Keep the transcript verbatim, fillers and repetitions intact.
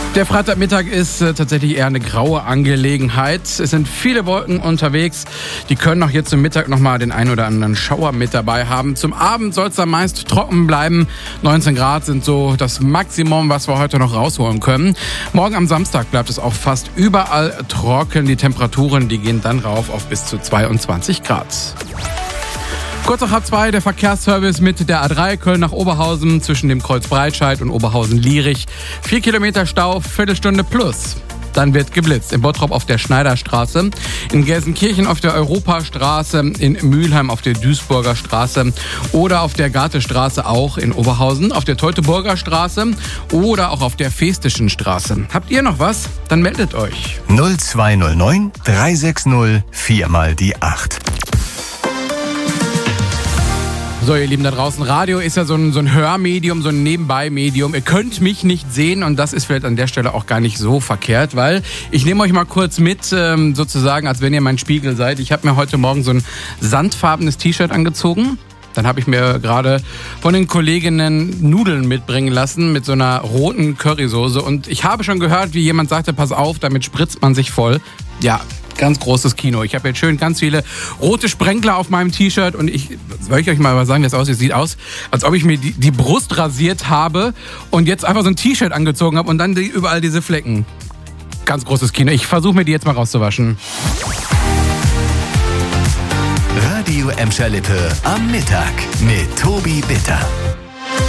Der Freitagmittag ist äh, tatsächlich eher eine graue Angelegenheit. Es sind viele Wolken unterwegs. Die können auch jetzt zum Mittag nochmal den einen oder anderen Schauer mit dabei haben. Zum Abend soll es dann meist trocken bleiben. neunzehn Grad sind so das Maximum, was wir heute noch rausholen können. Morgen am Samstag bleibt es auch fast überall trocken. Die Temperaturen, die gehen dann rauf auf bis zu zweiundzwanzig Grad. Kurz nach halb zwei, der Verkehrsservice mit der A drei Köln nach Oberhausen zwischen dem Kreuz Breitscheid und Oberhausen-Lierich. Vier Kilometer Stau, Viertelstunde plus. Dann wird geblitzt. In Bottrop auf der Schneiderstraße, in Gelsenkirchen auf der Europastraße, in Mülheim auf der Duisburger Straße oder auf der Gartestraße auch in Oberhausen, auf der Teutoburger Straße oder auch auf der Feestischen Straße. Habt ihr noch was? Dann meldet euch. null zwei null neun drei sechs null vier mal die acht. So, ihr Lieben da draußen, Radio ist ja so ein, so ein Hörmedium, so ein Nebenbei-Medium. Ihr könnt mich nicht sehen und das ist vielleicht an der Stelle auch gar nicht so verkehrt, weil ich nehme euch mal kurz mit, ähm, sozusagen, als wenn ihr mein Spiegel seid. Ich habe mir heute Morgen so ein sandfarbenes T-Shirt angezogen. Dann habe ich mir gerade von den Kolleginnen Nudeln mitbringen lassen mit so einer roten Currysoße. Und ich habe schon gehört, wie jemand sagte, pass auf, damit spritzt man sich voll. Ja, ganz großes Kino. Ich habe jetzt schön ganz viele rote Sprenkler auf meinem T-Shirt und ich soll ich euch mal sagen, wie das aussieht. Sieht aus, als ob ich mir die, die Brust rasiert habe und jetzt einfach so ein T-Shirt angezogen habe und dann die, überall diese Flecken. Ganz großes Kino. Ich versuche mir die jetzt mal rauszuwaschen. Radio Emscher Lippe am Mittag mit Tobi Bitter.